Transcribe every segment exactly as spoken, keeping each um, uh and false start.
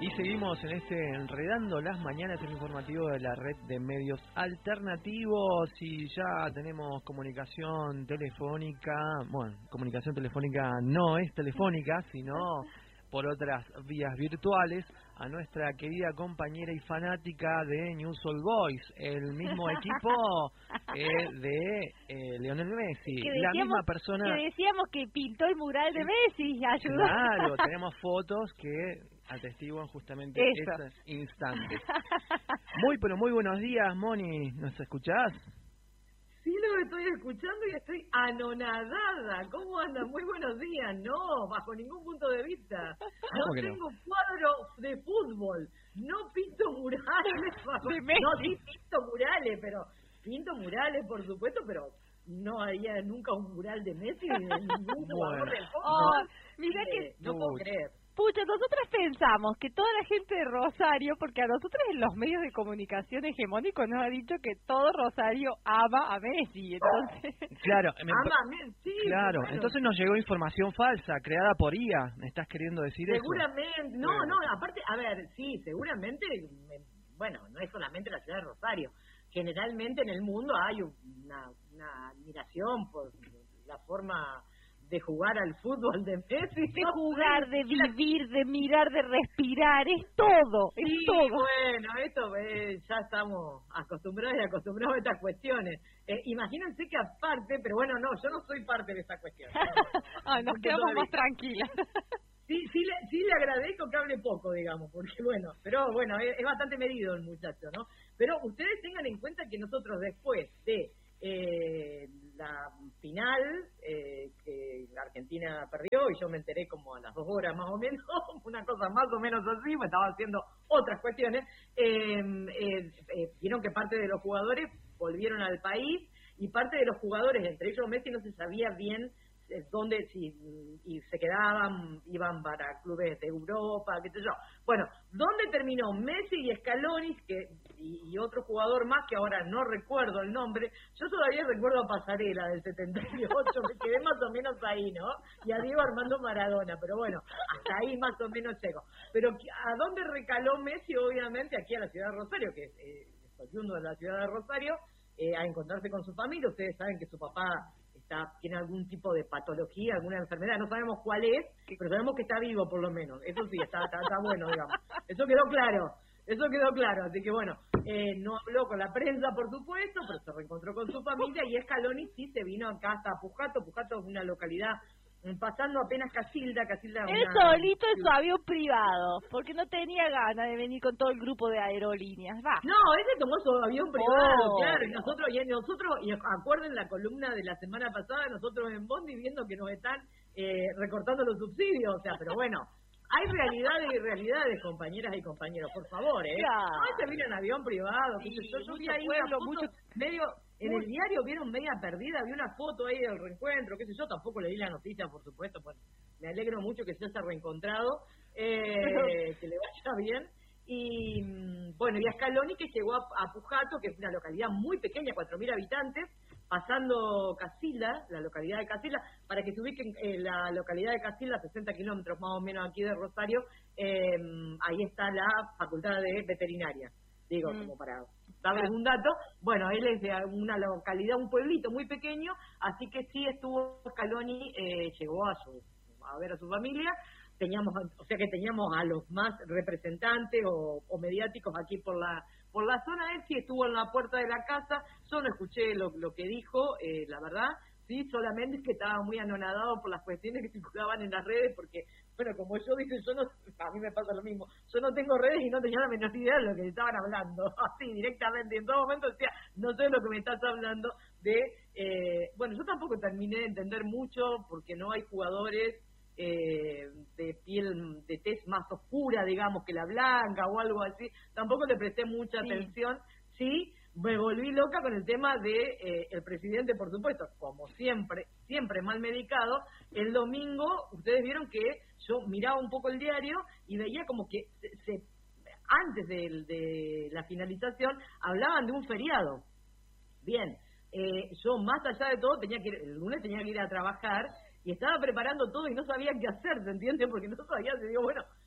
Y seguimos en este Enredando las Mañanas, el informativo de la red de medios alternativos. Y ya tenemos comunicación telefónica. Bueno, comunicación telefónica no es telefónica, sino por otras vías virtuales, a nuestra querida compañera y fanática de News All Boys, el mismo equipo eh, de eh, Lionel Messi, que la misma persona que decíamos que pintó el mural de Messi, ayudó. Claro, tenemos fotos que atestiguan justamente Eso. esos instantes. Muy, pero muy buenos días, Moni, ¿nos escuchás? Sí, lo estoy escuchando y estoy anonadada. ¿Cómo andan? Muy buenos días. No, bajo ningún punto de vista. No tengo no? cuadro de fútbol. No pinto murales. Bajo... De Messi. No, sí pinto murales, pero pinto murales, por supuesto, pero no había nunca un mural de Messi ni de ningún jugador del fútbol. Oh, mira que... No puedo creer. Pucha, nosotras pensamos que toda la gente de Rosario, porque a nosotros en los medios de comunicación hegemónicos nos ha dicho que todo Rosario ama a Messi, entonces... Claro, me... ama a Messi, sí, claro, bueno. Entonces nos llegó información falsa, creada por I A, ¿me estás queriendo decir seguramente, eso? Seguramente, no, no, aparte, a ver, sí, seguramente, bueno, no es solamente la ciudad de Rosario, generalmente en el mundo hay una, una admiración por la forma... de jugar al fútbol de Messi, de jugar, de vivir, de mirar, de respirar, es todo, es sí, todo. Bueno, esto eh, ya estamos acostumbrados y acostumbrados a estas cuestiones. Eh, imagínense que aparte, pero bueno, no, yo no soy parte de esta cuestión. No, no, no, ah, nos quedamos más tranquilas. Sí, sí le, sí le agradezco que hable poco, digamos, porque bueno, pero bueno, es, es bastante medido el muchacho, ¿no? Pero ustedes tengan en cuenta que nosotros después de eh, la final, eh, que la Argentina perdió y yo me enteré como a las dos horas más o menos, una cosa más o menos así, me estaba haciendo otras cuestiones, eh, eh, eh, vieron que parte de los jugadores volvieron al país y parte de los jugadores, entre ellos Messi, no se sabía bien dónde, si y se quedaban, iban para clubes de Europa, qué sé yo. Bueno, ¿dónde terminó Messi y Scaloni que, y, y otro jugador más que ahora no recuerdo el nombre? Yo todavía recuerdo a Pasarela del setenta y ocho, me quedé más o menos ahí, ¿no? Y a Diego Armando Maradona, pero bueno, hasta ahí más o menos llego. Pero ¿a dónde recaló Messi? Obviamente aquí a la ciudad de Rosario, que es eh, oriundo de la ciudad de Rosario, eh, a encontrarse con su familia. Ustedes saben que su papá Está, tiene algún tipo de patología, alguna enfermedad, no sabemos cuál es, pero sabemos que está vivo por lo menos, eso sí, está, está, está bueno, digamos, eso quedó claro, eso quedó claro, así que bueno, eh, no habló con la prensa por supuesto, pero se reencontró con su familia y Scaloni sí se vino acá hasta Pujato. Pujato es una localidad pasando apenas Casilda, Casilda él una... solito en su avión privado, porque no tenía ganas de venir con todo el grupo de aerolíneas, va. No, ese tomó su avión privado, oh, claro, y nosotros, y nosotros, y acuerden la columna de la semana pasada, nosotros en Bondi viendo que nos están eh, recortando los subsidios, o sea, pero bueno, hay realidades y realidades, compañeras y compañeros, por favor, ¿eh? Claro. No se viene en avión privado, sí, yo, yo vi ahí pueblo, una foto mucho... medio... En el diario vieron media perdida, vi una foto ahí del reencuentro, qué sé yo, tampoco leí la noticia, por supuesto, pues me alegro mucho que se haya reencontrado, eh, que le vaya bien. Y bueno, y a Scaloni que llegó a, a Pujato, que es una localidad muy pequeña, cuatro mil habitantes, pasando Casilda, la localidad de Casilda, para que se ubiquen eh, la localidad de Casilda, sesenta kilómetros más o menos aquí de Rosario, eh, ahí está la Facultad de Veterinaria. Digo, mm. como para darles un dato, bueno, él es de una localidad, un pueblito muy pequeño, así que sí estuvo Scaloni, eh, llegó a su a ver a su familia, teníamos, o sea que teníamos a los más representantes o, o mediáticos aquí por la por la zona. Él sí estuvo en la puerta de la casa, yo no escuché lo, lo que dijo, eh, la verdad, sí, solamente es que estaba muy anonadado por las cuestiones que circulaban en las redes, porque, bueno, como yo dije, yo no, a mí me pasa lo mismo, yo no tengo redes y no tenía la menor idea de lo que estaban hablando, así, directamente, en todo momento decía, no sé lo que me estás hablando de, eh, bueno, yo tampoco terminé de entender mucho, porque no hay jugadores eh, de piel, de tez más oscura, digamos, que la blanca o algo así, tampoco le presté mucha sí. atención, sí, me volví loca con el tema de eh, el presidente, por supuesto, como siempre, siempre mal medicado. El domingo, ustedes vieron que yo miraba un poco el diario y veía como que se, se, antes de, de la finalización hablaban de un feriado. Bien, eh, yo más allá de todo tenía que ir, el lunes tenía que ir a trabajar y estaba preparando todo y no sabía qué hacer, ¿se entiende? Porque no sabía, se digo, bueno,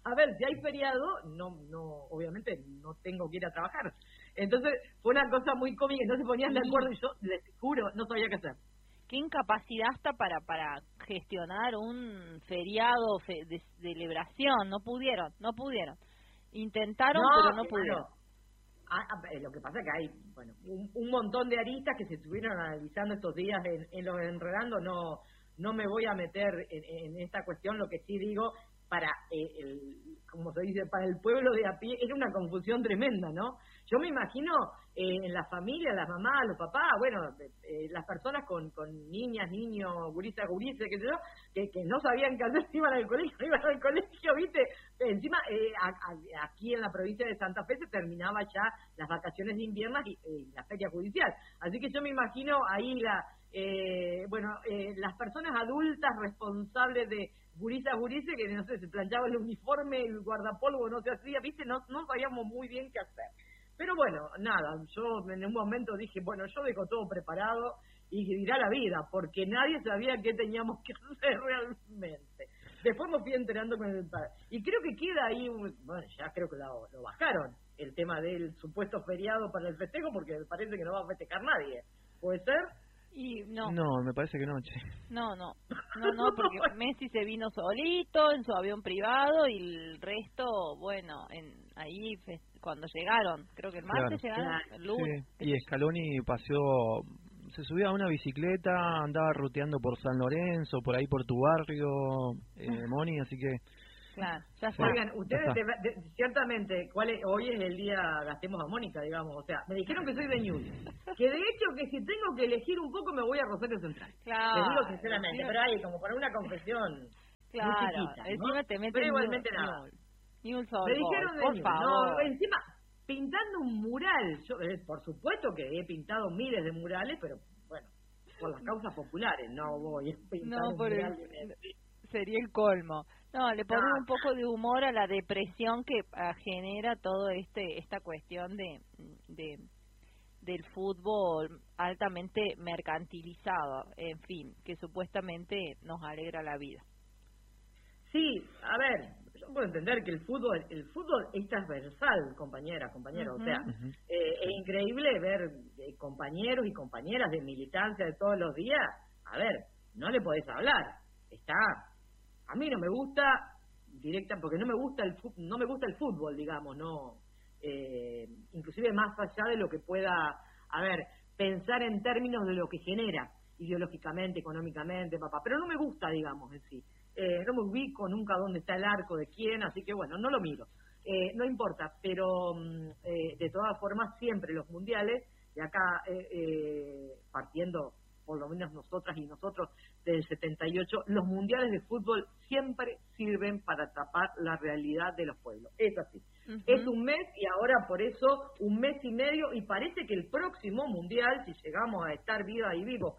a ver, si hay feriado, no, no, obviamente no tengo que ir a trabajar. Entonces fue una cosa muy cómica, no se ponían de acuerdo y yo les juro, no sabía qué hacer. Qué incapacidad hasta para para gestionar un feriado fe, de celebración, no pudieron, no pudieron. Intentaron, no, pero no claro. pudieron. Ah, ah, lo que pasa es que hay, bueno, un, un montón de aristas que se estuvieron analizando estos días en, en los Enredando, no no me voy a meter en, en esta cuestión, lo que sí digo, para eh, el, como se dice, para el pueblo de a pie, era una confusión tremenda, ¿no? Yo me imagino eh, en la familia, las mamás, los papás, bueno, eh, las personas con, con niñas, niños, gurisas, gurises, qué sé yo, que, que no sabían qué hacer, si iban al colegio, no iban al colegio, ¿viste? Encima, eh, a, a, aquí en la provincia de Santa Fe se terminaba ya las vacaciones de invierno y eh, la feria judicial. Así que yo me imagino ahí la... Eh, bueno, eh, las personas adultas responsables de gurisas, gurises, que no sé, se planchaba el uniforme, el guardapolvo no se hacía, ¿viste? No, no sabíamos muy bien qué hacer. Pero bueno, nada, yo en un momento dije, bueno, yo dejo todo preparado y dirá la vida, porque nadie sabía qué teníamos que hacer realmente. Después me fui enterando con el padre. Y creo que queda ahí, un, bueno, ya creo que lo, lo bajaron, el tema del supuesto feriado para el festejo, porque me parece que no va a festejar nadie. ¿Puede ser? Y no. No, me parece que no, che. No, no, no, no, porque Messi se vino solito en su avión privado y el resto, bueno, en ahí cuando llegaron, creo que el martes claro. llegaron, Claro. el lunes. Sí. Y Scaloni paseó, se subió a una bicicleta, andaba ruteando por San Lorenzo, por ahí por tu barrio, eh, Moni, así que... Claro, ya está. Oigan, ustedes de, de, ciertamente, ¿cuál es, hoy es el día Gastemos a Mónica, digamos, o sea, me dijeron que soy de Ñuble, que de hecho que si tengo que elegir un poco me voy a Rosario Central. Claro. Les digo sinceramente, sí, pero ahí como para una confesión claro, muy chiquita, ¿no? encima te meten pero igualmente ni, nada. Ni un solo me dijeron gol, de por Ñuble, favor. no, encima pintando un mural, yo eh, por supuesto que he pintado miles de murales, pero bueno, por las causas populares, no voy a pintar no, un por mural el, de... sería el colmo. No, le ponen Ah. un poco de humor a la depresión que uh, genera todo este esta cuestión de, de del fútbol altamente mercantilizado, en fin, que supuestamente nos alegra la vida. Sí, a ver, yo puedo entender que el fútbol el fútbol es transversal, compañera, compañero, Uh-huh. o sea, Uh-huh. eh, es increíble ver eh, compañeros y compañeras de militancia de todos los días, a ver, no le podés hablar, está, a mí no me gusta directa, porque no me gusta el fu- no me gusta el fútbol, digamos, no, eh, inclusive más allá de lo que pueda, a ver, pensar en términos de lo que genera ideológicamente, económicamente, papá, pero no me gusta, digamos, en sí. Eh, no me ubico nunca dónde está el arco de quién, así que bueno, no lo miro. Eh, no importa, pero mm, eh, de todas formas siempre los mundiales, y acá eh, eh, partiendo por lo menos nosotras y nosotros del setenta y ocho, los mundiales de fútbol siempre sirven para tapar la realidad de los pueblos. Es así. Uh-huh. Es un mes y ahora por eso un mes y medio, y parece que el próximo mundial, si llegamos a estar vivas y vivos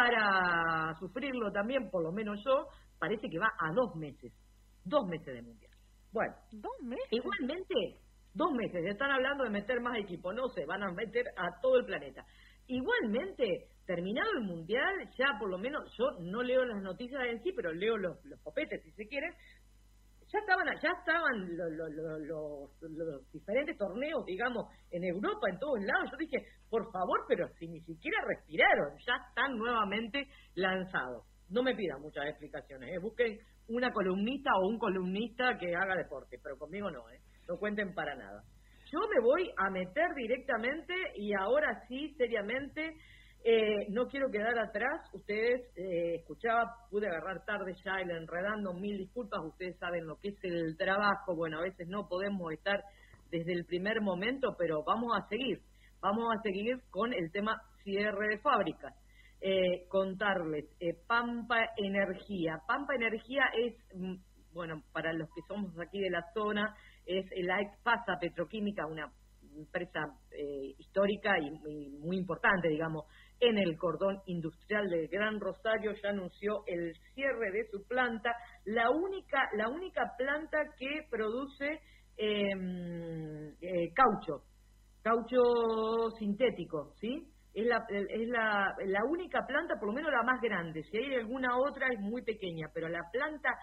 para sufrirlo también, por lo menos yo, parece que va a dos meses, dos meses de mundial. Bueno, ¿Dos meses? igualmente, dos meses, están hablando de meter más equipos, no sé, van a meter a todo el planeta. Igualmente, terminado el mundial, ya por lo menos, yo no leo las noticias en sí, pero leo los, los copetes si se quieren, ya estaban ya estaban lo, lo, lo, los, los diferentes torneos, digamos, en Europa, en todos lados. Yo dije, por favor, pero si ni siquiera respiraron, ya están nuevamente lanzados. No me pidan muchas explicaciones, ¿eh? Busquen una columnista o un columnista que haga deporte, pero conmigo no, ¿eh? No cuenten para nada. Yo me voy a meter directamente y ahora sí, seriamente, eh, no quiero quedar atrás. Ustedes, eh, escuchaba, pude agarrar tarde ya el enredando, mil disculpas, ustedes saben lo que es el trabajo, bueno, a veces no podemos estar desde el primer momento, pero vamos a seguir, vamos a seguir con el tema cierre de fábricas. Eh, contarles, eh, Pampa Energía. Pampa Energía es, mm, bueno, para los que somos aquí de la zona, es la Expasa Petroquímica, una empresa eh, histórica y, y muy importante, digamos, en el cordón industrial del Gran Rosario. Ya anunció el cierre de su planta, la única, la única planta que produce eh, eh, caucho, caucho sintético, ¿sí? Es la, es la, la única planta, por lo menos la más grande. Si hay alguna otra es muy pequeña, pero la planta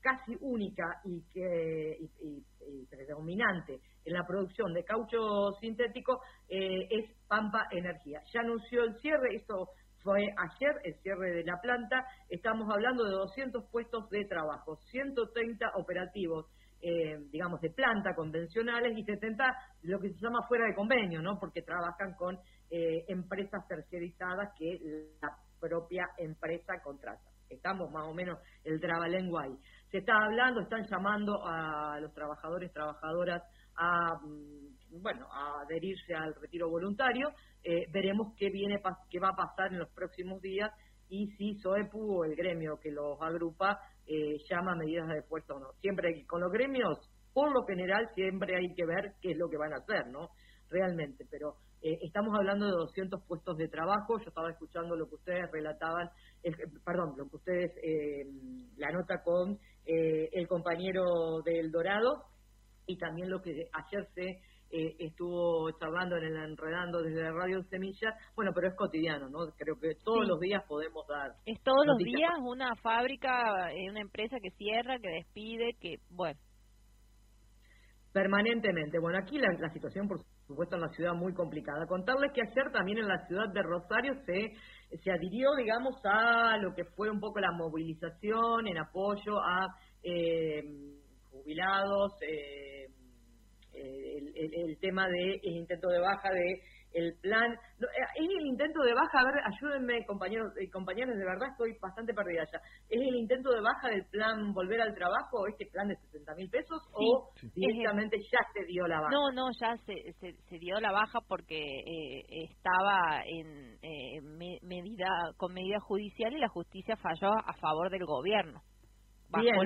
casi única y que y, y, y predominante en la producción de caucho sintético eh, es Pampa Energía. Ya anunció el cierre, esto fue ayer, el cierre de la planta. Estamos hablando de doscientos puestos de trabajo, ciento treinta operativos, eh, digamos, de planta convencionales y setenta lo que se llama fuera de convenio, ¿no? Porque trabajan con eh, empresas terciarizadas que la propia empresa contrata. Estamos más o menos el trabalengua ahí. Se está hablando, están llamando a los trabajadores, trabajadoras a, bueno, a adherirse al retiro voluntario. Eh, veremos qué viene, qué va a pasar en los próximos días y si SOEPU o el gremio que los agrupa eh, llama medidas de fuerza o no. Siempre hay, con los gremios, por lo general, siempre hay que ver qué es lo que van a hacer, ¿no? Realmente, pero eh, estamos hablando de doscientos puestos de trabajo. Yo estaba escuchando lo que ustedes relataban, eh, perdón, lo que ustedes, eh, la nota con eh, el compañero del Dorado y también lo que ayer se eh, estuvo charlando en el Enredando desde Radio Semilla. Bueno, pero es cotidiano, ¿no? Creo que todos sí. los días podemos dar. Es todos los noticias. días una fábrica, eh, una empresa que cierra, que despide, que, bueno. Permanentemente. Bueno, aquí la, la situación, por supuesto, en la ciudad muy complicada. Contarles que ayer también en la ciudad de Rosario se, se adhirió, digamos, a lo que fue un poco la movilización en apoyo a eh, jubilados, eh, el, el, el tema del de intento de baja de el plan. No, es el intento de baja, a ver, ayúdenme compañeros y compañeras, de verdad estoy bastante perdida ya. ¿Es el intento de baja del plan Volver al Trabajo, este plan de sesenta mil pesos, sí, o sí. directamente ya se dio la baja? No, no, ya se, se, se dio la baja porque eh, estaba en eh, me, medida con medida judicial y la justicia falló a favor del gobierno. Bien.